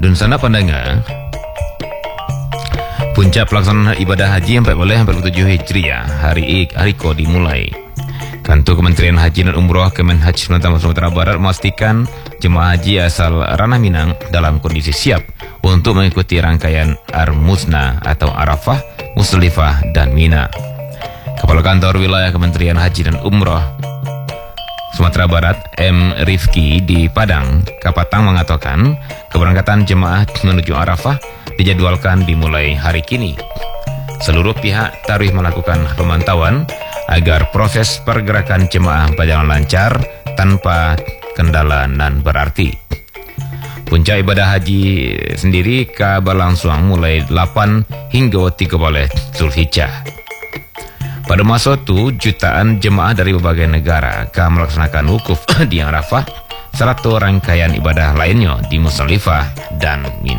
Dan sana pandangan puncak pelaksanaan ibadah haji 1447 Hijriah hari ko dimulai. Kantor Kementerian Haji dan Umroh Kemenhaj Sumatera Barat memastikan jemaah haji asal Ranah Minang dalam kondisi siap untuk mengikuti rangkaian Ar-Musna atau Arafah, Musdalifah, dan Mina. Kepala Kantor Wilayah Kementerian Haji dan Umroh Sumatera Barat M. Rifki di Padang, Kapatang mengatakan keberangkatan jemaah menuju Arafah dijadwalkan dimulai hari kini. Seluruh pihak tarif melakukan pemantauan agar proses pergerakan jemaah berjalan lancar tanpa kendala dan berarti. Puncak ibadah haji sendiri berlangsung mulai 8 hingga 13 Zulhijjah. Pada masa itu, jutaan jemaah dari berbagai negara akan melaksanakan wukuf di Arafah serta rangkaian ibadah lainnya di Musdalifah dan Mina.